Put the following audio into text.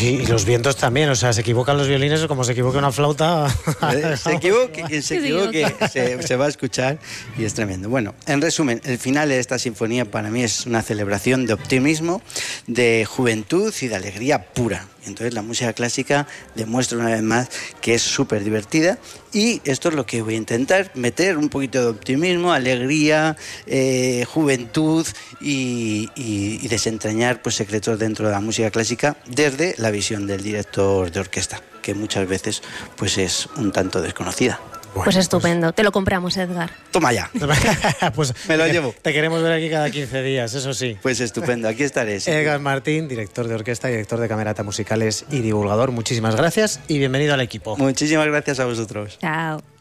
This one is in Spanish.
Y los vientos también, o sea, se equivocan los violines como se equivoca una flauta. Se equivoque, quien se equivoque se va a escuchar y es tremendo. Bueno, en resumen, el final de esta sinfonía para mí es una celebración de optimismo, de juventud y de alegría pura. Entonces la música clásica demuestra una vez más que es súper divertida y esto es lo que voy a intentar, meter un poquito de optimismo, alegría, juventud y desentrañar pues secretos dentro de la música clásica desde la visión del director de orquesta, que muchas veces pues es un tanto desconocida. Bueno, pues estupendo, te lo compramos, Edgar. Toma ya. Pues me lo llevo. Te queremos ver aquí cada 15 días, eso sí. Pues estupendo, aquí estaré. Sí. Edgar Martín, director de orquesta, director de Camerata Musicales y divulgador. Muchísimas gracias y bienvenido al equipo. Muchísimas gracias a vosotros. Chao.